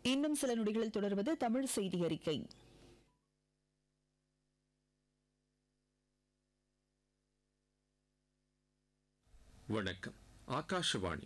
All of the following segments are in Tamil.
இன்னும் சில நொடிகளில் தொடர்வது தமிழ் செய்தி அறிக்கை. வணக்கம். ஆகாஷவாணி.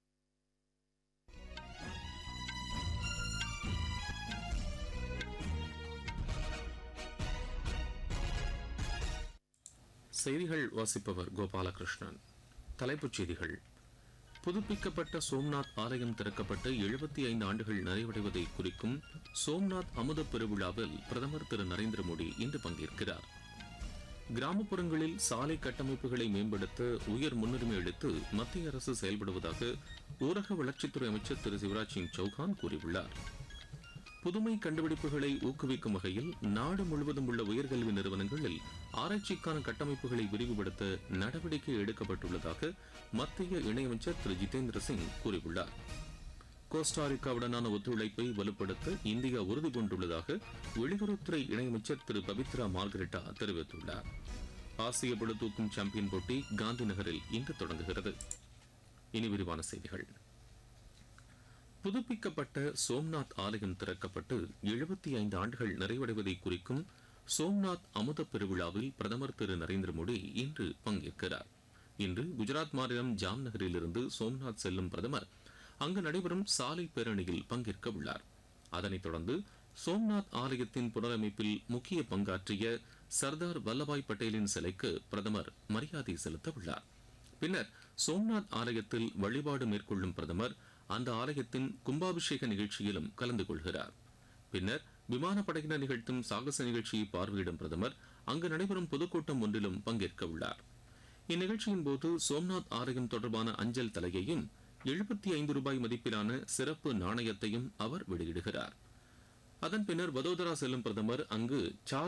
செய்திகள் வாசிப்பவர் கோபாலகிருஷ்ணன். தலைப்புச் செய்திகள். புதுப்பிக்கப்பட்ட சோம்நாத் ஆலயம் திறக்கப்பட்டு 75 ஆண்டுகள் நிறைவடைவதை குறிக்கும் சோம்நாத் அமுத பெருவிழாவில் பிரதமர் திரு நரேந்திர மோடி இன்று பங்கேற்கிறார். கிராமப்புறங்களில் சாலை கட்டமைப்புகளை மேம்படுத்த உயர் முன்னுரிமை அளித்து மத்திய அரசு செயல்படுவதாக ஊரக வளர்ச்சித்துறை அமைச்சர் திரு சிவராஜ் சிங் சௌகான் கூறியுள்ளார். புதுமை கண்டுபிடிப்புகளை ஊக்குவிக்கும் வகையில் நாடு முழுவதும் உள்ள உயர்கல்வி நிறுவனங்களில் ஆராய்ச்சிக்கான கட்டமைப்புகளை விரிவுபடுத்த நடவடிக்கை எடுக்கப்பட்டுள்ளதாக மத்திய இணையமைச்சர் திரு ஜிதேந்திர சிங் கூறியுள்ளார். கோஸ்டாரிக்காவுடனான ஒத்துழைப்பை வலுப்படுத்த இந்தியா உறுதி பூண்டுள்ளதாக வெளியுறவுத்துறை இணையமைச்சர் திரு பபித்ரா மார்கரெட்டா தெரிவித்துள்ளார். ஆசிய பளுதூக்கும் சாம்பியன் போட்டி காந்தி நகரில் இன்று தொடங்குகிறது. இனி விரிவான செய்திகள். புதுப்பிக்கப்பட்ட சோம்நாத் ஆலயம் திறக்கப்பட்டு 75 ஆண்டுகள் நிறைவடைவதை குறிக்கும் சோம்நாத் அமுத பெருவிழாவில் பிரதமர் திரு நரேந்திர மோடி இன்று பங்கேற்கிறார். இன்று குஜராத் மாநிலம் ஜாம் நகரிலிருந்து சோம்நாத் செல்லும் பிரதமர் அங்கு நடைபெறும் சாலை பேரணியில் பங்கேற்க உள்ளார். அதனைத் தொடர்ந்து சோம்நாத் ஆலயத்தின் புனரமைப்பில் முக்கிய பங்காற்றிய சர்தார் வல்லபாய் பட்டேலின் சிலைக்கு பிரதமர் மரியாதை செலுத்த உள்ளார். பின்னர் சோம்நாத் ஆலயத்தில் வழிபாடு மேற்கொள்ளும் பிரதமர் அந்த ஆலயத்தின் கும்பாபிஷேக நிகழ்ச்சியிலும் கலந்து கொள்கிறார். பின்னர் விமானப்படையினர் நிகழ்த்தும் சாகச நிகழ்ச்சியை பார்வையிடும் பிரதமர் அங்கு நடைபெறும் பொதுக்கூட்டம் ஒன்றிலும் பங்கேற்க உள்ளார். இந்நிகழ்ச்சியின் போது சோம்நாத் ஆலயம் தொடர்பான அஞ்சல் தலையையும் 75 ரூபாய் மதிப்பிலான சிறப்பு நாணயத்தையும் அவர் வெளியிடுகிறார். அதன் பின்னர் வதோதரா செல்லும் பிரதமர் அங்கு